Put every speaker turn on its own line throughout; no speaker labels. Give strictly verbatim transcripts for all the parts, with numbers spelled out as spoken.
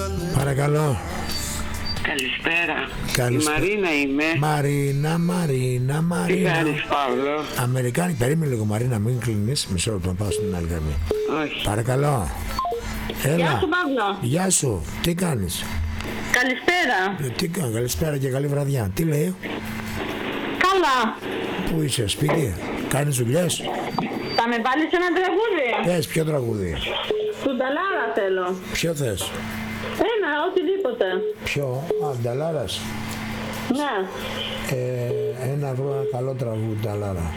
Παρακαλώ.
Καλησπέρα.
Καλησπέρα.
Η Μαρίνα είμαι.
Μαρίνα, Μαρίνα, Μαρίνα.
Τι κάνεις, Παύλο?
Αμερικάνοι, περίμενε λίγο Μαρίνα, μην κλείνεις. Μισό λεπτό να πάω στην άλλη γραμμή.
Όχι.
Παρακαλώ. Έλα.
Γεια σου, Παύλο.
Γεια σου. Τι κάνεις?
Καλησπέρα.
Ε, τι κάνεις, καλησπέρα και καλή βραδιά. Τι λέει?
Καλά.
Πού είσαι, σπίτι? Κάνεις δουλειές?
Θα με βάλεις ένα τραγούδι?
Πες, ποιο τραγούδι?
Του Νταλάρα θέλω.
Ποιο θες?
Ένα, οτιδήποτε.
Ποιο? Α, Νταλάρας.
Ναι.
Ε, ένα βρω ένα καλό τραγούδι, Νταλάρα.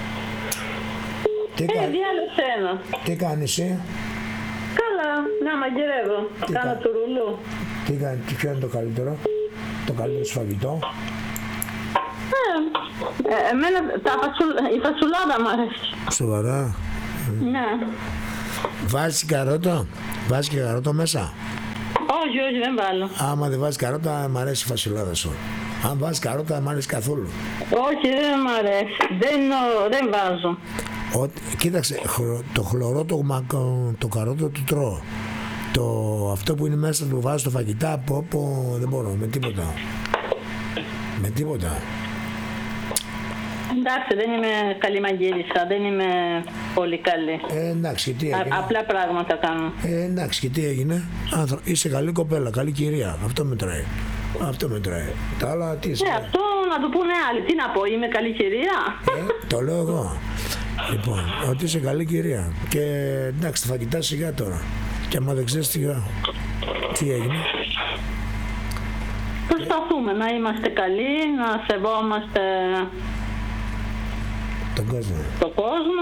Τι,
Ε,
κα...
διάλεξε ένα.
τι κάνεις εσύ?
Καλά, να μαγειρεύω.
Τι
Κάνω
κα-
τσουρουλού.
Τι κάνει, ποιο είναι το καλύτερο? Το καλύτερο σου φαγητό?
Ε, ε, εμένα τα φασουλ... η φασουλάδα μου αρέσει.
Σοβαρά?
Ναι.
Βάζεις καρότο? Βάζεις και καρότο μέσα?
Όχι, όχι, δεν βάλω.
Άμα δεν βάζεις καρότα, μ' αρέσει η φασουλάδα σου. Αν βάζεις καρότα, δεν μ' αρέσει καθόλου.
Όχι, δεν μου αρέσει. Δεν, ο, δεν βάζω.
Ο, κοίταξε, χρο- το χλωρό, το, μακο- το καρότο του τρώω. Το, αυτό που είναι μέσα του βάζω στο φαγητά, από όπου δεν μπορώ, με τίποτα. Με τίποτα.
Εντάξει, δεν είμαι καλή μαγείρισα. Δεν είμαι πολύ καλή.
Ε, εντάξει, τι
Α,
έγινε?
απλά πράγματα κάνω.
Ε, εντάξει, και τι έγινε? Άνθρω... Είσαι καλή κοπέλα, καλή κυρία. Αυτό μετράει. Αυτό μετράει. Τα άλλα τι είσαι?
Ναι, αυτό να το πούνε άλλοι. Τι να πω, είμαι καλή κυρία.
Ε, το λέω εγώ. Λοιπόν, ότι είσαι καλή κυρία. Και εντάξει, τα φαγητά σιγά τώρα. Και άμα δεν ξέρεις τι, τι έγινε.
Προσπαθούμε να είμαστε καλοί, να σεβόμαστε
Τον κόσμο.
τον κόσμο.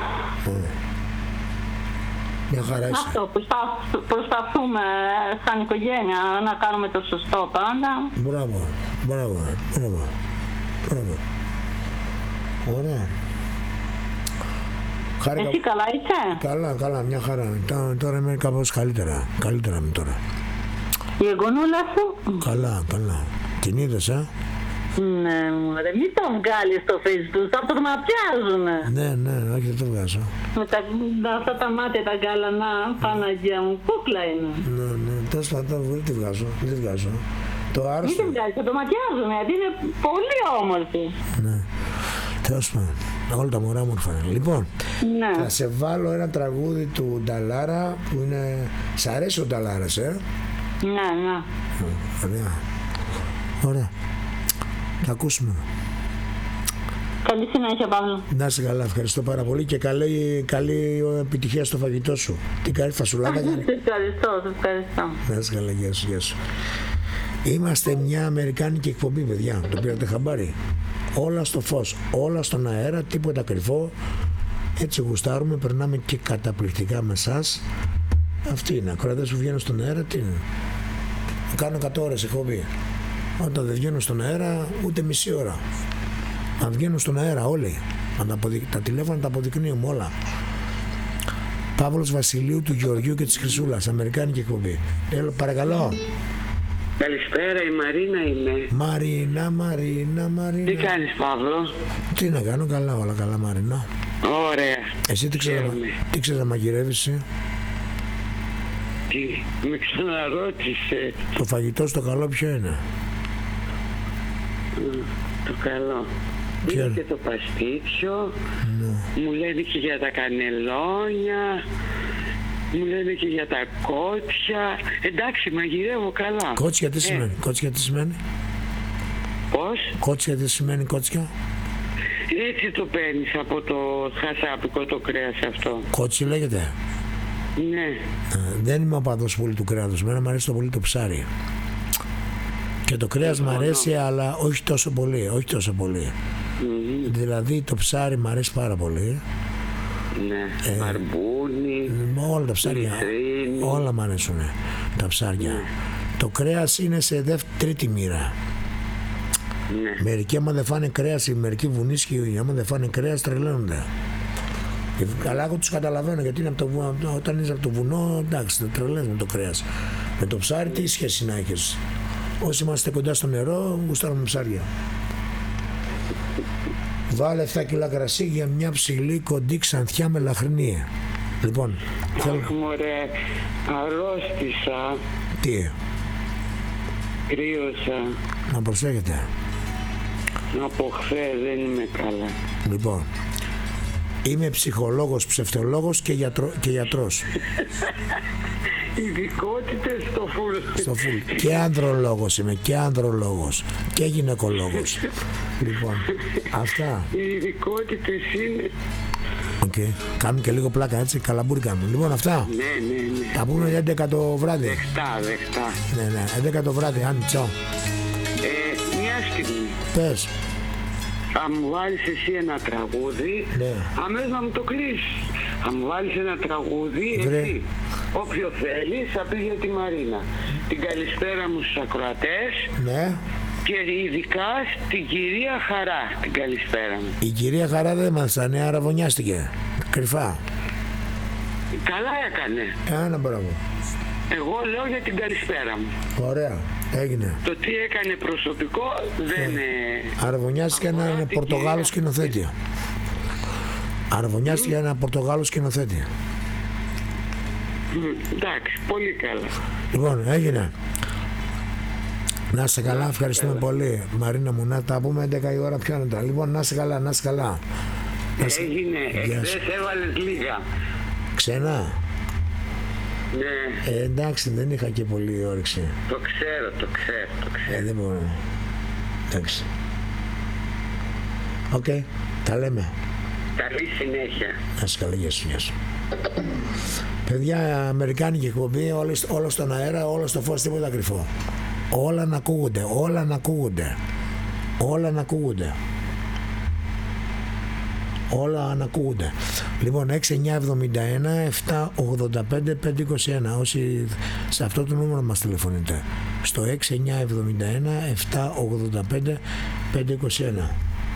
Μια χαρά είσαι.
Αυτό, προσπα- προσπαθούμε σαν οικογένεια να κάνουμε το σωστό πάντα.
Μπράβο, μπράβο, μπράβο. Μπράβο. Ωραία. Χάρηκα...
Εσύ καλά είσαι?
Καλά, καλά, μια χαρά. Τώρα, τώρα είμαι κάπως καλύτερα. Καλύτερα είμαι τώρα.
Η εγγονούλα σου?
Καλά, καλά. Την είδες, ε?
Ναι, ρε, μην το βγάλεις στο Facebook, θα το ματιάζουνε.
Ναι, ναι, όχι, δεν το βγάζω.
Με τα, με αυτά τα μάτια τα γκάλανα, Παναγία μου, κούκλα είναι.
Ναι, ναι, τέλος πάντων, δεν τη βγάζω, δεν τη βγάζω. Το
Μην
άρεσε.
την βγάλεις, θα το ματιάζουνε, γιατί είναι πολύ όμορφη.
Ναι, τέλος πάντων, όλα τα μωρά όμορφα είναι. Λοιπόν,
Ναι.
θα σε βάλω ένα τραγούδι του Νταλάρα που είναι... Σ' αρέσει ο Νταλάρας, ε?
Ναι, ναι.
Ωραία. Ωραία. Θα ακούσουμε.
Καλή συνέχεια, Παύλο.
Να είσαι καλά, ευχαριστώ πάρα πολύ και καλή, καλή επιτυχία στο φαγητό σου. Τι κάνει, φασουλάδα κάνει?
Σε ευχαριστώ, σε ευχαριστώ.
Να είσαι καλά, γεια σου, γεια σου. Είμαστε μια αμερικάνικη εκπομπή, παιδιά. Το πήρατε χαμπάρι? Όλα στο φως, όλα στον αέρα, τίποτα κρυφό. Έτσι γουστάρουμε, περνάμε και καταπληκτικά με εσάς. Αυτή είναι. Ακροατές που βγαίνουν στον αέρα, τι είναι? Κάνω εκατό ώρες εκπομπή. Όταν δεν βγαίνουν στον αέρα, ούτε μισή ώρα. Να βγαίνουν στον αέρα όλοι. Να τα, αποδει... τα τηλέφωνα τα αποδεικνύουμε όλα. Παύλος Βασιλείου, του Γεωργίου και της Χρυσούλας. Αμερικάνικη εκπομπή. Έλα, παρακαλώ.
Καλησπέρα, η Μαρίνα είμαι.
Μαρίνα, Μαρίνα, Μαρίνα.
Τι κάνεις, Παύλο?
Τι να κάνω, καλά, όλα καλά, Μαρίνα.
Ωραία.
Εσύ τι ξέρεις,
Χαίρομαι.
τι ξέρεις να μαγειρεύεις εσύ?
Τι, με ξαναρώτησε.
Το φαγητό στο καλό ποιο είναι?
Το καλό.
Ποιο
Είναι
είναι?
και το παστίτσιο.
Ναι.
Μου λένε και για τα κανελόνια. Μου λένε και για τα κότσια. Εντάξει, μαγειρεύω καλά.
Κότσια τι
Ε,
σημαίνει? Κότσια τι σημαίνει?
Πώς?
Κότσια τι σημαίνει κότσια?
Έτσι το παίρνεις από το χασάπικο το κρέας αυτό.
Κότσι λέγεται.
Ναι.
Ε, δεν είμαι ο παδός πολύ του κρέατος. Μένα μου αρέσει το πολύ το ψάρι. Και το κρέας μου αρέσει, αλλά όχι τόσο πολύ. Όχι τόσο πολύ.
Μμμ.
Δηλαδή το ψάρι μου αρέσει πάρα πολύ.
Ναι.
Ε,
Μπαρμπούνι.
Όλα τα ψάρια.
Λιτρίνι.
Όλα μου αρέσουν τα ψάρια. Το κρέας είναι σε δεύτερη, τρίτη μοίρα.
Ναι.
Μερικοί άμα δεν φάνε κρέας, οι μερικοί βουνίσκοι άμα δεν φάνε κρέας τρελαίνονται. Και καλά, εγώ τους καταλαβαίνω γιατί είναι από το βουνό, όταν είσαι από το βουνό, εντάξει, το τρελαίνεις με το κρέας. Με το ψάρι, τι σχέση να έχεις? Όσοι είμαστε κοντά στο νερό, γουστάρουμε ψάρια. Βάλε επτά κιλά κρασί για μια ψηλή κοντή ξανθιά με λαχρινή. Λοιπόν, θέλω...
Αχ, μωρέ, αρρώστησα.
Τι?
Κρύωσα.
Να προσέχετε.
Από χθες δεν είμαι καλά.
Λοιπόν, είμαι ψυχολόγος, ψευτολόγος και, γιατρο... και γιατρός.
Ειδικότητες στο φουλ.
Στο φουλ. Και ανδρολόγος είμαι, και ανδρολόγος και γυναικολόγος. Λοιπόν, αυτά.
Οι ειδικότητες είναι...
Okay. Κάνουν και λίγο πλάκα, έτσι, καλαμπούρι κάνουν. Λοιπόν, αυτά.
Ναι, ναι, ναι.
Θα πούμε έντεκα το βράδυ.
Δεχτά, δεχτά.
Ναι, ναι, έντεκα το βράδυ, αν τσάω.
Ε, μια στιγμή.
Πες.
Θα μου βάλεις εσύ ένα τραγούδι,
Ναι.
αμέσως να μου το κλείσεις. Θα μου βάλεις ένα τραγούδι,
Βρε.
εσύ. Όποιο θέλεις, θα πεις για τη Μαρίνα. Την καλησπέρα μου στους ακροατές
Ναι.
και ειδικά στην κυρία Χαρά, την καλησπέρα μου.
Η κυρία Χαρά δεν μας τα νέα αραβωνιάστηκε. Κρυφά.
Καλά έκανε.
Ένα μπράβο.
Εγώ λέω για την καλησπέρα μου.
Ωραία. Έγινε.
Το τι έκανε προσωπικό δεν... Ε,
Αραβωνιάστηκε
αφορά
ένα
την
Πορτογάλο
κυρία.
σκηνοθέτη. Αραβωνιάστηκε ένα Πορτογάλο σκηνοθέτη.
Μ, εντάξει, πολύ καλά.
Λοιπόν, έγινε. Να είσαι καλά, ευχαριστούμε πολύ. Μαρίνα μου, να τα πούμε έντεκα η ώρα πιο μετά. Λοιπόν, να είσαι καλά, να είσαι καλά. Να είσαι-
Έγινε,
Γεια
εχθές
σου.
έβαλες λίγα.
Ξένα.
Ναι,
Ε, εντάξει, δεν είχα και πολύ όρεξη.
το ξέρω, το ξέρω, το ξέρω.
Ε, δεν μπορώ. Εντάξει. Οκ, τα λέμε.
Καλή συνέχεια.
Να είσαι καλά, γεια σου, γεια σου. Παιδιά, αμερικάνικη εκπομπή, όλο, όλο στον αέρα, όλο στο φως, τίποτα κρυφό. Όλα να ακούγονται, όλα να ακούγονται. Όλα να ακούγονται. Όλα να ακούγονται. Λοιπόν, έξι εννιά εβδομήντα ένα επτακόσια ογδόντα πέντε πεντακόσια είκοσι ένα. Όσοι σε αυτό το νούμερο μας τηλεφωνείτε. Στο έξι εννιά εβδομήντα ένα επτακόσια ογδόντα πέντε πεντακόσια είκοσι ένα.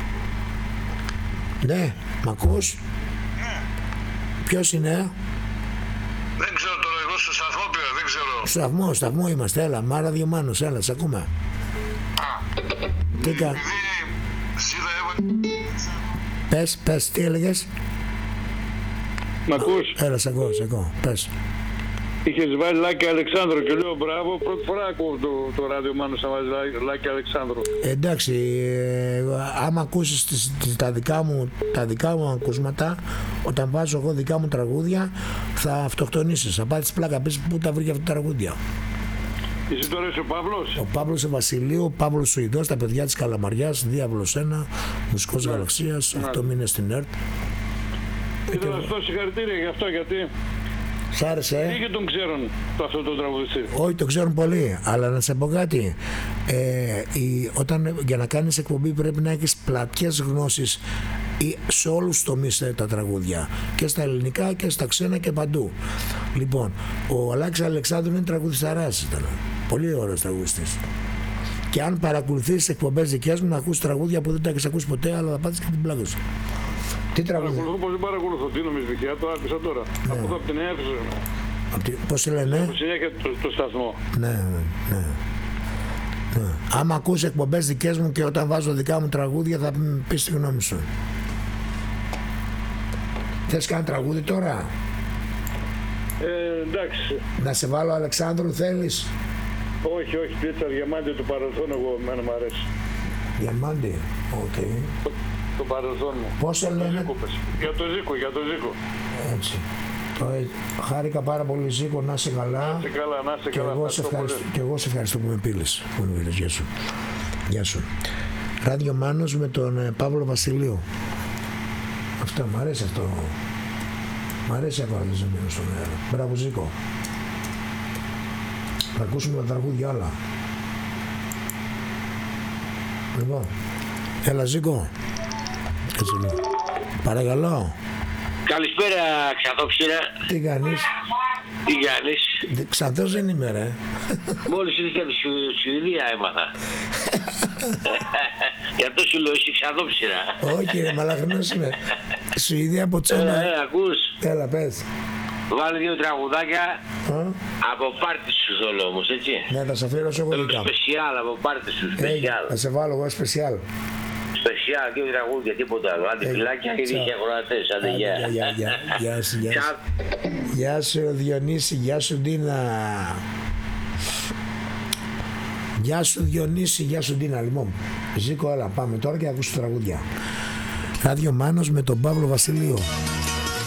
Ναι, μ' ακούς? Ποιος είναι?
Δεν ξέρω τώρα, εγώ στο σταθμό πήρα, δεν ξέρω.
Σταθμό, σταθμό είμαστε, έλα, Μάρα Διομάνος, έλα, σ' ακούμε. Τι κα...
Επειδή ζήτα έβαλε...
Πες, πες, τι έλεγες?
Μ' ακούς?
Έλα, σ' ακούω, σ' ακούω, πες.
Είχες βάλει Λάκη Αλεξάνδρου και λέω μπράβο. Πρώτη φορά ακούω το, το ράδιο Μάνος να βάζει Λάκη- Λάκη Αλεξάνδρου.
Εντάξει, ε, άμα ακούσεις τις, τις- τα, δικά μου, τα δικά μου ακούσματα, όταν βάζω εγώ δικά μου τραγούδια, θα αυτοκτονήσεις. Θα πάρεις πλάκα, πεις πού τα βρήκε αυτά τα τραγούδια.
Εσύ τώρα είσαι ο Παύλος.
Ο Παύλος Βασιλείου, ο Παύλος Σουηδός, τα παιδιά της Καλαμαριάς, Διάβλος ένα, Μουσικός Γαλαξίας, αυτό μείνε στην ΕΡΤ.
Ήθελα να σου δώσω συγχαρητήρια γι' αυτό, γιατί
Σ' άρεσε,
ή και τον ξέρουν το αυτό το τραγουδιστή.
όχι, το ξέρουν πολύ, αλλά να σε πω κάτι. Ε, η, όταν, για να κάνεις εκπομπή πρέπει να έχεις πλατιές γνώσεις ή σε όλους τους τομείς ε, τα τραγούδια. Και στα ελληνικά και στα ξένα και παντού. Λοιπόν, ο Αλάκης Αλεξάνδρου είναι τραγουδισταράς ήταν. Πολύ ωραίος τραγουδιστής. Και αν παρακολουθείς εκπομπές δικές μου να ακούς τραγούδια που δεν τα έχεις ακούσει ποτέ, αλλά θα πάτεις και την πλάκα σου. Τι τραγούδια?
Παρακολουθώ πως δεν παρακολουθώ. Τι νομίζεις, Βικιά, το άκουσα τώρα. Από εδώ από την αίθουσα.
Απ' τη- Πώς σε λένε?
Που συνέχεια το, το σταθμό.
Ναι, ναι, ναι. Ναι. Άμα ακούς εκπομπές δικές μου και όταν βάζω δικά μου τραγούδια θα πεις τη γνώμη σου. Θες κάνει τραγούδι τώρα?
Ε, εντάξει.
Να σε βάλω Αλεξάνδρου, θέλεις?
Όχι, όχι, πίτσα διαμάντι του παρελθόν, εγώ εμένα μου αρέσει.
Διαμάντι, οκ.
Το, το παρελθόν μου.
Πώς σε
Το
λένε?
Ζήκο, πες. Για το Ζήκο, για το Ζήκο.
Έτσι. Το, ε, χάρηκα πάρα πολύ, Ζήκο, να είσαι καλά.
Να είσαι καλά, να είσαι
Και
καλά.
εγώ, σε
Ευχαριστώ
ευχαριστώ,
πολύ.
και εγώ σε ευχαριστώ που με πήλες. Που με πήλες. Γεια σου. Γεια σου. Ράδιο Μάνος με τον ε, Παύλο Βασιλείου. Αυτό, μ' αρέσει αυτό. Μ' αρέσει αυτό το ζεμένο στον αέρα. Μπράβο, Ζήκο. Θα ακούσουμε τα τραγούδια άλλα. Λοιπόν, έλα Ζήκο. Κάτσε λίγο. Παρακαλώ.
Καλησπέρα, Ξαθόψηρα.
Τι κάνεις?
Τι κάνεις?
Δε- Ξανθός δεν είμαι ρε.
Μόλις ήρθα από τη Σου- Σουηδία έμαθα. Γι' αυτό σου λέω, εσύ Ξαθόψηρα.
Όχι ρε, μαλαχρινός είμαι. Σουηδία από
Ε,
Τσένα.
ε, ακούς.
Έλα πες.
Βάλε δύο τραγουδάκια
Α,
από πάρτι σου θέλω όμως, έτσι.
ναι, θα σε αφιερώσω εγώ
Θέλω
δικά μου.
σπεσιάλ από πάρτι σου,
Έγινε,
σπεσιάλ.
θα σε βάλω εγώ σπεσιάλ.
Σπεσιάλ και τραγούδια, τίποτα άλλο. Άντε φυλάκια και είχε ακροατές. Άντε γεια.
Γεια σου, γεια σου. Γεια σου Διονύση, γεια σου Ντίνα. Γεια σου Διονύση, γεια σου Ντίνα. Λοιπόν, Ζήκο, έλα πάμε τώρα και ακούς τραγούδια. Ράδιο Μάνος με τον Παύλο Βασιλείο.